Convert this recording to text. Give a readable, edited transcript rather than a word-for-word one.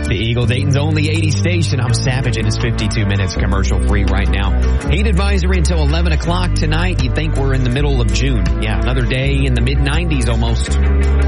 The Eagle, Dayton's only 80 station. I'm Savage, and it's 52 minutes commercial free right now. Heat advisory until 11 o'clock tonight. You'd think we're in the middle of June. Yeah, another day in the mid-90s almost.